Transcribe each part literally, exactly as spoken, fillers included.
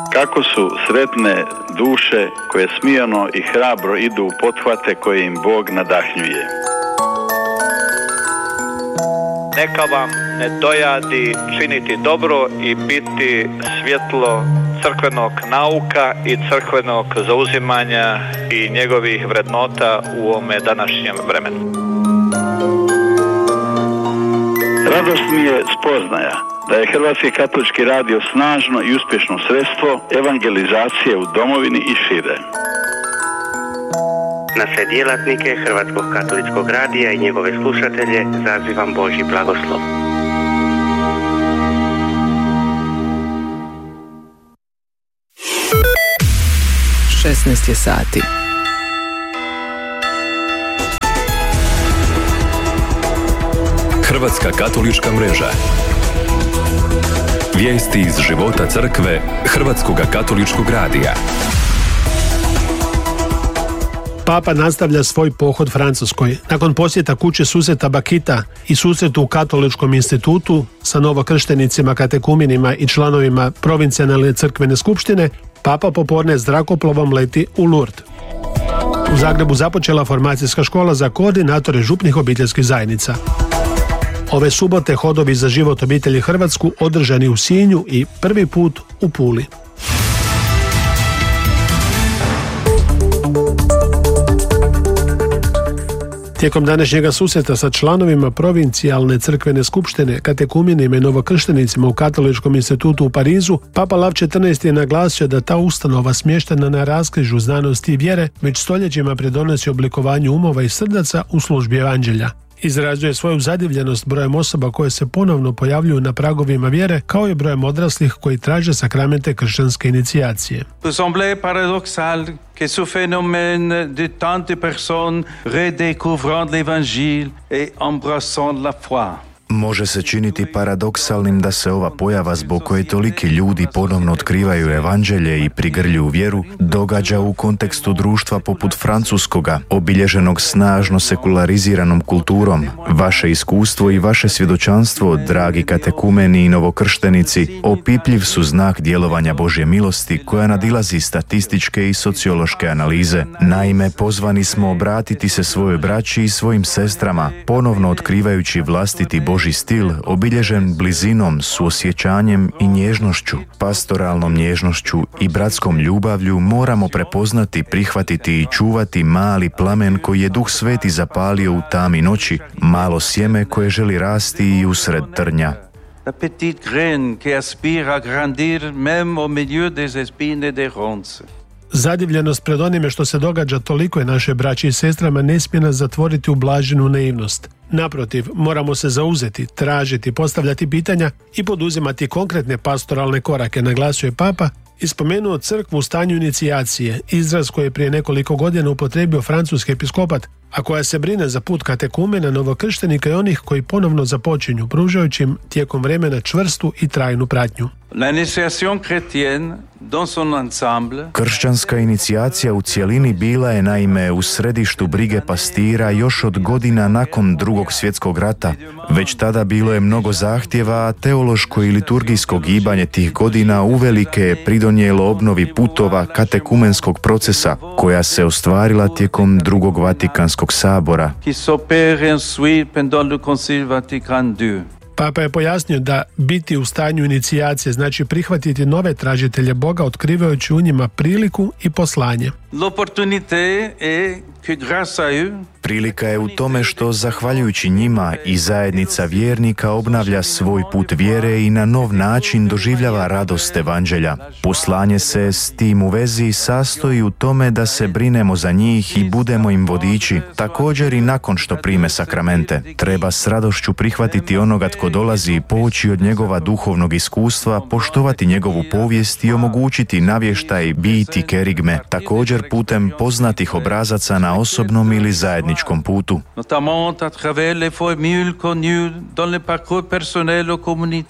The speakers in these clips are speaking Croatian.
Kako su sretne duše koje smijano i hrabro idu u pothvate koje im Bog nadahnjuje. Neka vam ne dojadi činiti dobro i biti svjetlo crkvenog nauka i crkvenog zauzimanja i njegovih vrednota u ovome današnjem vremenu. Radost mi je spoznaja da je Hrvatski katolički radio snažno i uspješno sredstvo evangelizacije u domovini i šire. Na sve djelatnike Hrvatskog katoličkog radija i njegove slušatelje zazivam Božji blagoslov. šesnaest je sati. Hrvatska katolička mreža. Vijesti iz života crkve Hrvatskog katoličkog radija. Papa nastavlja svoj pohod Francuskoj. Nakon posjeta kuće susreta Bakita i susretu u Katoličkom institutu sa novokrštenicima, katekumenima i članovima provincijalne crkvene skupštine, Papa popodne zrakoplovom leti u Lourdes. U Zagrebu započela formacijska škola za koordinatore župnih obiteljskih zajednica. Ove subote hodovi za život obitelji Hrvatsku održani u Sinju i prvi put u Puli. Tijekom današnjega susreta sa članovima provincijalne crkvene skupštine, katekumenima i novokrštenicima u Katoličkom institutu u Parizu, Papa Lav četrnaesti je naglasio da ta ustanova smještena na raskrižju znanosti i vjere već stoljećima pridonosi oblikovanju umova i srdaca u službi evanđelja. Izrazuje svoju zadivljenost brojem osoba koje se ponovno pojavljuju na pragovima vjere, kao i brojem odraslih koji traže sakramente kršćanske inicijacije. Peut sembler paradoxal que ce phénomène de tant de personnes redécouvrant l'évangile et embrassant la foi. Može se činiti paradoksalnim da se ova pojava zbog koje toliki ljudi ponovno otkrivaju evanđelje i prigrljuju vjeru događa u kontekstu društva poput francuskoga, obilježenog snažno sekulariziranom kulturom. Vaše iskustvo i vaše svjedočanstvo, dragi katekumeni i novokrštenici, opipljiv su znak djelovanja Božje milosti koja nadilazi statističke i sociološke analize. Naime, pozvani smo obratiti se svojoj braći i svojim sestrama, ponovno otkrivajući vlastiti Božji Božji stil obilježen blizinom, suosjećanjem i nježnošću, pastoralnom nježnošću i bratskom ljubavlju moramo prepoznati, prihvatiti i čuvati mali plamen koji je Duh Sveti zapalio u tami noći, malo sjeme koje želi rasti i usred trnja. La petite graine qui aspire à grandir même au milieu des épines des ronces. Zadivljenost pred onime što se događa toliko je naše braći i sestrama ne smije nas zatvoriti u blaženu naivnost. Naprotiv, moramo se zauzeti, tražiti, postavljati pitanja i poduzimati konkretne pastoralne korake, naglasio je Papa i spomenuo crkvu u stanju inicijacije, izraz koji je prije nekoliko godina upotrijebio francuski episkopat, a koja se brine za put katekumena, novokrštenika i onih koji ponovno započinju, pružajući im tijekom vremena čvrstu i trajnu pratnju. L'initiation chrétienne dans son ensemble. Kršćanska inicijacija u cjelini bila je naime u središtu brige pastira još od godina nakon Drugog svjetskog rata. Već tada bilo je mnogo zahtjeva, a teološko i liturgijsko gibanje tih godina uvelike je pridonijelo obnovi putova katekumenskog procesa koja se ostvarila tijekom Drugog Vatikanskog sabora. Qui s'opère ensuite pendant le Concile Vatican deux. Papa je pojasnio da biti u stanju inicijacije znači prihvatiti nove tražitelje Boga, otkrivajući u njima priliku i poslanje. L'opportunité est que grâce à eux Prilika je u tome što, zahvaljujući njima, i zajednica vjernika obnavlja svoj put vjere i na nov način doživljava radost evanđelja. Poslanje se s tim u vezi sastoji u tome da se brinemo za njih i budemo im vodiči, također i nakon što prime sakramente. Treba s radošću prihvatiti onoga tko dolazi i poći od njegova duhovnog iskustva, poštovati njegovu povijest i omogućiti navještaj, biti kerigme, također putem poznatih obrazaca na osobnom ili zajedničkom putu. notamment à travers les formules connues dans le parcours personnel ou communautaire.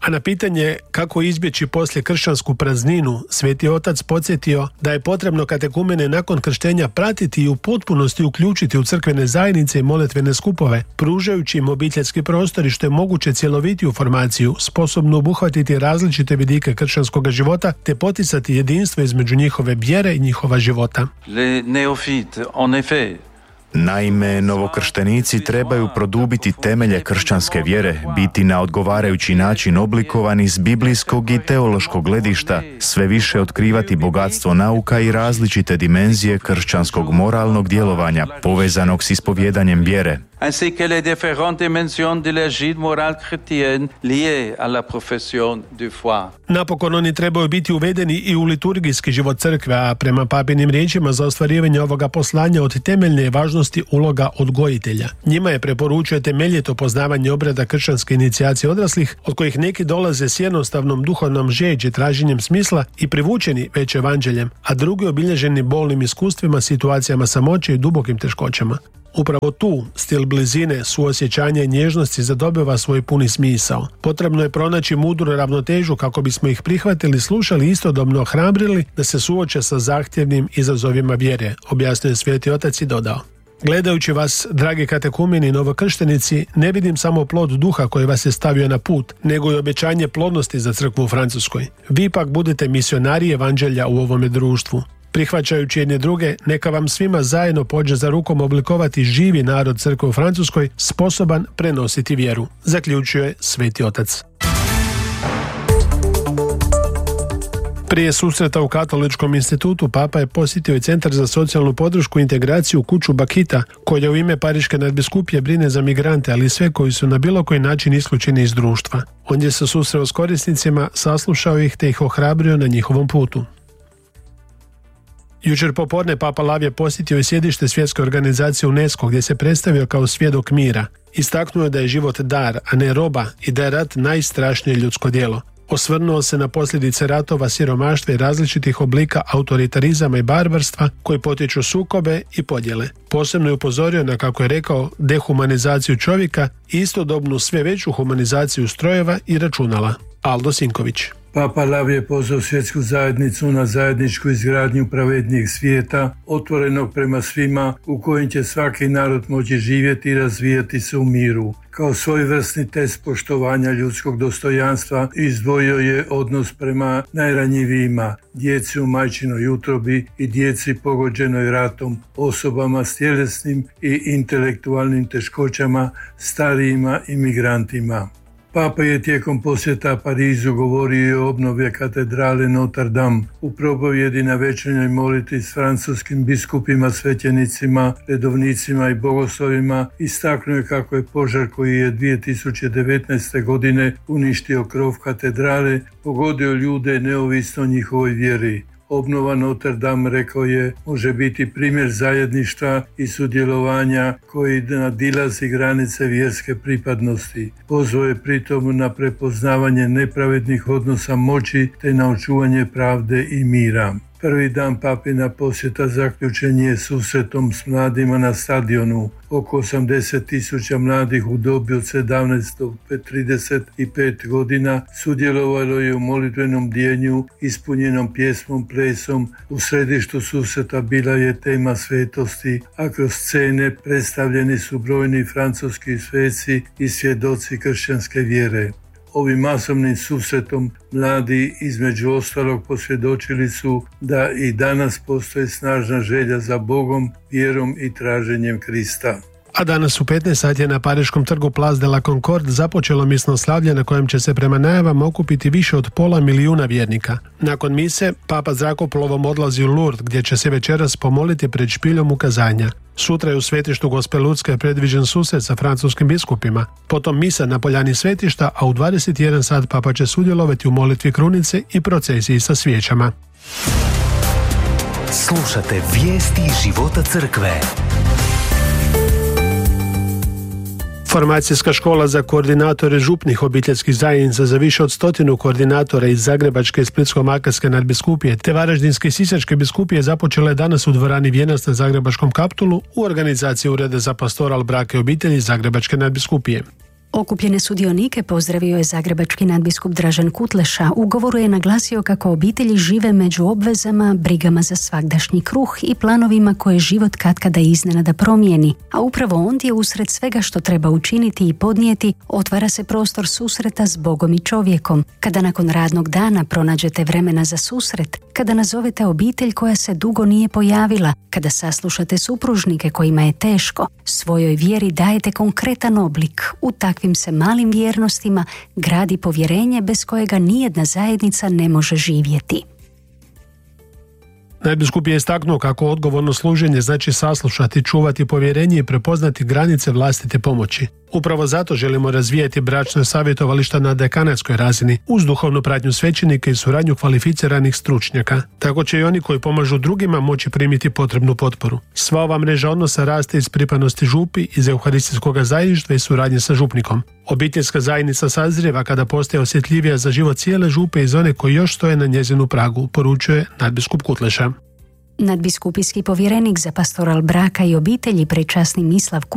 A na pitanje kako izbjeći poslije kršćansku prazninu, Sveti Otac podsjetio da je potrebno katekumene nakon krštenja pratiti i u potpunosti uključiti u crkvene zajednice i molitvene skupove, pružajući im obiteljski prostor i što je moguće cjelovitiju formaciju, sposobnu obuhvatiti različite vidike kršćanskog života te poticati jedinstvo između njihove vjere i njihova života. Les néophytes, en effet, Naime, novokrštenici trebaju produbiti temelje kršćanske vjere, biti na odgovarajući način oblikovani s biblijskog i teološkog gledišta, sve više otkrivati bogatstvo nauka i različite dimenzije kršćanskog moralnog djelovanja, povezanog s ispovjedanjem vjere. ainsi que les différentes dimensions de l'agite morale chrétienne liées à la profession de foi. Napokon oni trebaju biti uvedeni i u liturgijski život crkve, a prema papinim riječima za ostvarivanje ovoga poslanja od temeljne važnosti uloga odgojitelja. Njima je preporučuje temeljito poznavanje obreda kršćanske inicijacije odraslih, od kojih neki dolaze s jednostavnom duhovnom žeđi, traženjem smisla i privučeni već evanđeljem, a drugi obilježeni bolnim iskustvima, situacijama samoće i dubokim teškoćama. Upravo tu stil blizine, suosjećanja i nježnosti zadobiva svoj puni smisao. Potrebno je pronaći mudru ravnotežu kako bismo ih prihvatili, slušali i istodobno ohrabrili da se suoče sa zahtjevnim izazovima vjere, objasnio je Sveti Otac i dodao: Gledajući vas, dragi katekumeni i novokrštenici, ne vidim samo plod duha koji vas je stavio na put, nego i obećanje plodnosti za crkvu u Francuskoj. Vi pak budete misionari evanđelja u ovome društvu. Prihvaćajući jedne druge, neka vam svima zajedno pođe za rukom oblikovati živi narod crkve u Francuskoj, sposoban prenositi vjeru, zaključuje Sveti Otac. Prije susreta u Katoličkom institutu Papa je posjetio i Centar za socijalnu podršku i integraciju Kuću Bakita, koja u ime Pariške nadbiskupije brine za migrante, ali i sve koji su na bilo koji način isključeni iz društva. On je se susreo s korisnicima, saslušao ih te ih ohrabrio na njihovom putu. Jučer popodne Papa Lav je posjetio i sjedište svjetske organizacije UNESCO, gdje se predstavio kao svjedok mira. Istaknuo je da je život dar, a ne roba, i da je rat najstrašnije ljudsko djelo. Osvrnuo se na posljedice ratova, siromaštva i različitih oblika autoritarizama i barbarstva koji potiču sukobe i podjele. Posebno je upozorio na, kako je rekao, dehumanizaciju čovjeka i istodobnu sve veću humanizaciju strojeva i računala. Aldo Sinković. Papa Lav je pozvao svjetsku zajednicu na zajedničku izgradnju pravednijeg svijeta, otvorenog prema svima, u kojem će svaki narod moći živjeti i razvijati se u miru. Kao svojevrsni test poštovanja ljudskog dostojanstva izdvojio je odnos prema najranjivijima, djeci u majčinoj utrobi i djeci pogođenoj ratom, osobama s tjelesnim i intelektualnim teškoćama, starijima i migrantima. Papa je tijekom posjeta Parizu govorio o obnovi katedrale Notre Dame. U propovjedi na večernjoj molitvi s francuskim biskupima, svećenicima, redovnicima i bogoslovima istaknuo je kako je požar koji je dvije tisuće devetnaeste. godine uništio krov katedrale pogodio ljude neovisno o njihovoj vjeri. Obnova Notre Dame, rekao je, može biti primjer zajedništva i sudjelovanja koji nadilazi granice vjerske pripadnosti. Pozvao je pritom na prepoznavanje nepravednih odnosa moći te na očuvanje pravde i mira. Prvi dan papina posjeta zaključen je susretom s mladima na stadionu. Oko osamdeset tisuća mladih u dobi od sedamnaest do trideset pet godina sudjelovalo je u molitvenom bdjenju ispunjenom pjesmom, plesom. U središtu susreta bila je tema svetosti, a kroz scene predstavljeni su brojni francuski sveci i svjedoci kršćanske vjere. Ovim masovnim susretom mladi između ostalog posvjedočili su da i danas postoji snažna želja za Bogom, vjerom i traženjem Krista. A danas u petnaest sati je na Pariškom trgu Place de la Concorde započelo misno slavlje na kojem će se prema najavama okupiti više od pola milijuna vjernika. Nakon mise, Papa zrakoplovom odlazi u Lourdes, gdje će se večeras pomoliti pred špiljom ukazanja. Sutra je u svetištu Gospe Lutske predviđen susret sa francuskim biskupima. Potom misa na poljani svetišta, a u dvadeset jedan sat Papa će sudjelovati u molitvi krunice i procesiji sa svijećama. Slušate vijesti života crkve. Formacijska škola za koordinatore župnih obiteljskih zajednica za više od stotinu koordinatora iz Zagrebačke i Splitsko-makarske nadbiskupije te Varaždinske i Sisačke biskupije započela je danas u dvorani Vijenac na Zagrebačkom Kaptolu u organizaciji Ureda za pastoral, braka i obitelji Zagrebačke nadbiskupije. Okupljene sudionike pozdravio je zagrebački nadbiskup Dražen Kutleša. U govoru je naglasio kako obitelji žive među obvezama, brigama za svagdašnji kruh i planovima koje život katkada iznenada promijeni, a upravo ondje usred svega što treba učiniti i podnijeti otvara se prostor susreta s Bogom i čovjekom. Kada nakon radnog dana pronađete vremena za susret, kada nazovete obitelj koja se dugo nije pojavila, kada saslušate supružnike kojima je teško, svojoj vjeri dajete konkretan oblik. U takvim se malim vjernostima gradi povjerenje bez kojega nijedna zajednica ne može živjeti. Nadbiskup je istaknuo kako odgovorno služenje znači saslušati, čuvati povjerenje i prepoznati granice vlastite pomoći. Upravo zato želimo razvijati bračna savjetovališta na dekanatskoj razini uz duhovnu pratnju svećenika i suradnju kvalificiranih stručnjaka. Tako će i oni koji pomažu drugima moći primiti potrebnu potporu. Sva ova mreža odnosa raste iz pripadnosti župi, iz euharistijskog zajedništva i suradnje sa župnikom. Obiteljska zajednica sazrijeva kada postaje osjetljivija za život cijele župe i za one koji još stoje na njezinu pragu, poručuje nadbiskup Kutleša. Nadbiskupijski povjerenik za pastoral braka i obitelji prečasni Mislav